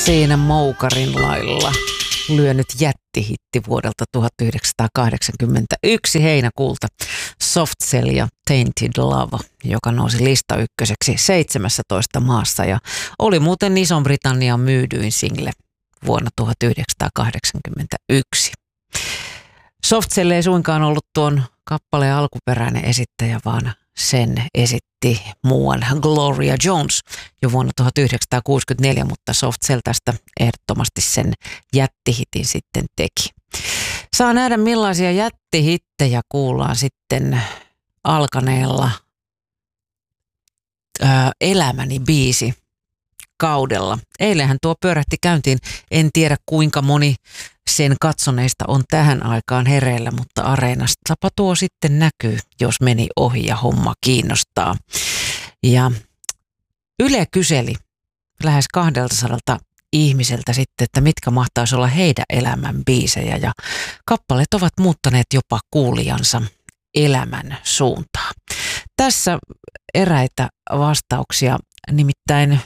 Siinä Moukarin lailla lyönyt jättihitti vuodelta 1981 heinäkuulta Soft Cell ja Tainted Love, joka nousi lista ykköseksi 17 maassa ja oli muuten Ison-Britannian myydyin single vuonna 1981. Soft Cell ei suinkaan ollut tuon kappaleen alkuperäinen esittäjä, vaan sen esitti muuan Gloria Jones jo vuonna 1964, mutta Soft Cell tästä ehdottomasti sen jättihitin sitten teki. Saa nähdä millaisia jättihittejä kuullaan sitten alkaneella Elämäni biisi kaudella. Eilenhän tuo pyörähti käyntiin. En tiedä kuinka moni sen katsoneista on tähän aikaan hereillä, mutta areenastapa tuo sitten näkyy, jos meni ohi ja homma kiinnostaa. Ja Yle kyseli lähes 200 ihmiseltä sitten, että mitkä mahtaisi olla heidän elämän biisejä, ja kappaleet ovat muuttaneet jopa kuulijansa elämän suuntaa. Tässä eräitä vastauksia, nimittäin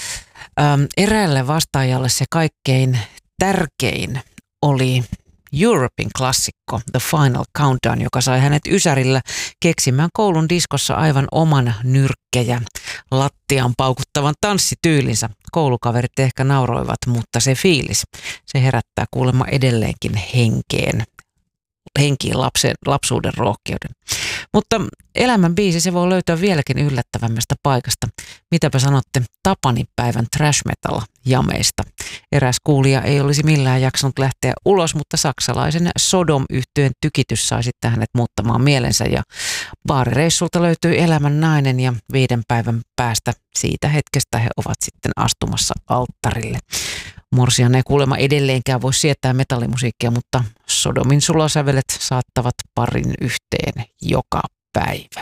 eräälle vastaajalle se kaikkein tärkein oli Europein klassikko The Final Countdown, joka sai hänet Ysärillä keksimään koulun diskossa aivan oman nyrkkejä lattiaan paukuttavan tanssityylinsä. Koulukaverit ehkä nauroivat, mutta se fiilis, se herättää kuulemma edelleenkin henkiin lapsuuden rohkeuden. Mutta elämän biisi, se voi löytää vieläkin yllättävämmästä paikasta. Mitäpä sanotte Tapanipäivän thrash metal jameista? Eräs kuulija ei olisi millään jaksanut lähteä ulos, mutta saksalaisen Sodom-yhtyeen tykitys sai sitten hänet muuttamaan mielensä, ja baarireissulta löytyi elämän nainen, ja 5 päivän päästä siitä hetkestä he ovat sitten astumassa alttarille. Morsian ei kuulemma edelleenkään voi sietää metallimusiikkia, mutta Sodomin sulosävelet saattavat parin yhteen joka päivä.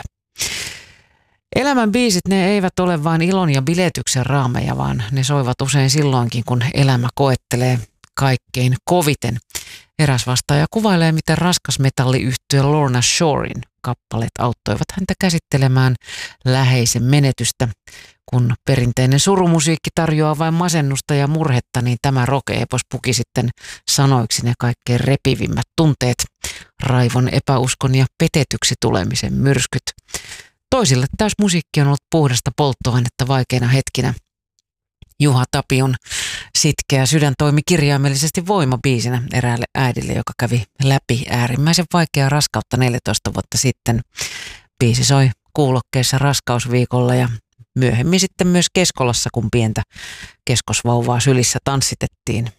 Elämän biisit, ne eivät ole vain ilon ja biletyksen raameja, vaan ne soivat usein silloinkin, kun elämä koettelee kaikkein koviten. Eräs vastaaja kuvailee, miten raskas metalliyhtye Lorna Shoren kappaleet auttoivat häntä käsittelemään läheisen menetystä. Kun perinteinen surumusiikki tarjoaa vain masennusta ja murhetta, niin tämä rock-epos puki sitten sanoiksi ne kaikkein repivimmät tunteet, raivon, epäuskon ja petetyksi tulemisen myrskyt. Toisille taas musiikki on ollut puhdasta polttoainetta vaikeina hetkinä. Juha Tapion sitkeä sydän toimi kirjaimellisesti voimabiisinä eräälle äidille, joka kävi läpi äärimmäisen vaikeaa raskautta 14 vuotta sitten. Biisi soi kuulokkeissa raskausviikolla ja myöhemmin sitten myös Keskolassa, kun pientä keskosvauvaa sylissä tanssitettiin.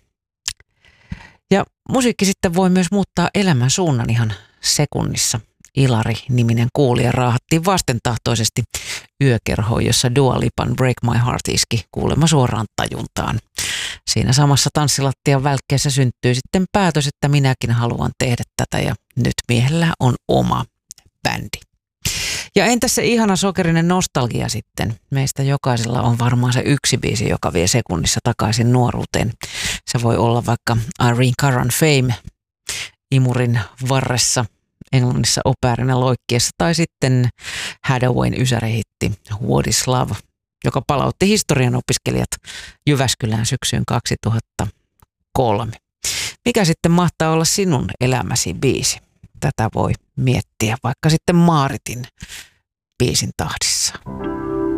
Ja musiikki sitten voi myös muuttaa elämän suunnan ihan sekunnissa. Ilari-niminen kuulija raahattiin vastentahtoisesti yökerhoon, jossa Dua Lipan Break My Heart iski kuulemma suoraan tajuntaan. Siinä samassa tanssilattian välkkeessä syntyi sitten päätös, että minäkin haluan tehdä tätä, ja nyt miehellä on oma bändi. Ja entäs se ihana sokerinen nostalgia sitten? Meistä jokaisella on varmaan se yksi biisi, joka vie sekunnissa takaisin nuoruuteen. Se voi olla vaikka Irene Caran Fame imurin varressa Englannissa opearina loikkiessa, tai sitten Hadawayn ysärihitti What is Love, joka palautti historian opiskelijat Jyväskylään syksyyn 2003. Mikä sitten mahtaa olla sinun elämäsi biisi? Tätä voi miettiä vaikka sitten Maaritin biisin tahdissa.